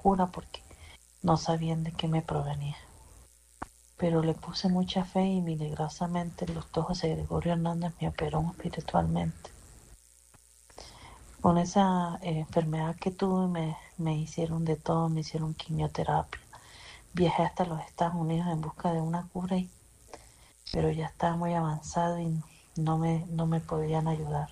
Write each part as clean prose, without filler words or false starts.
cura porque no sabían de qué me provenía. Pero le puse mucha fe y milagrosamente el doctor José Gregorio Hernández me operó espiritualmente. Con esa enfermedad que tuve me hicieron de todo, me hicieron quimioterapia. Viajé hasta los Estados Unidos en busca de una cura, pero ya estaba muy avanzado y no me podían ayudar.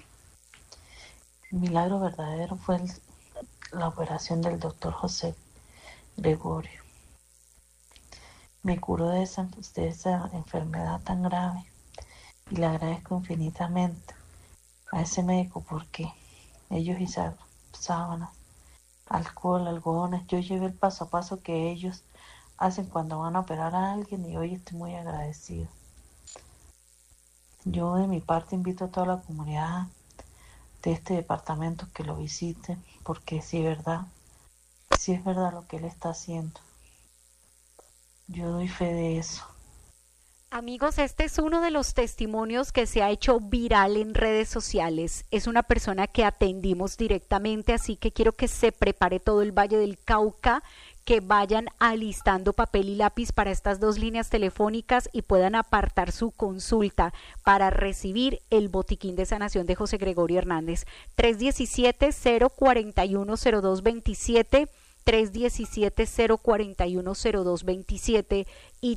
El milagro verdadero fue la operación del doctor José Gregorio. Me curó de esa enfermedad tan grave y le agradezco infinitamente a ese médico porque ellos usaban sábanas, alcohol, algodones. Yo llevé el paso a paso que ellos hacen cuando van a operar a alguien y hoy estoy muy agradecido. Yo de mi parte invito a toda la comunidad de este departamento que lo visite porque sí es verdad lo que él está haciendo. Yo doy fe de eso. Amigos, este es uno de los testimonios que se ha hecho viral en redes sociales. Es una persona que atendimos directamente, así que quiero que se prepare todo el Valle del Cauca, que vayan alistando papel y lápiz para estas dos líneas telefónicas y puedan apartar su consulta para recibir el botiquín de sanación de José Gregorio Hernández. 317-041-0227, 317-041-0227 y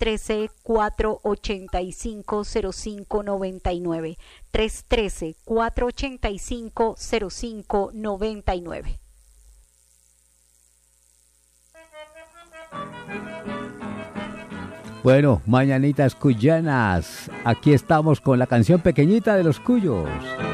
313-485-0599. 313-485-0599. Bueno, mañanitas cuyanas, aquí estamos con la canción pequeñita de los cuyos.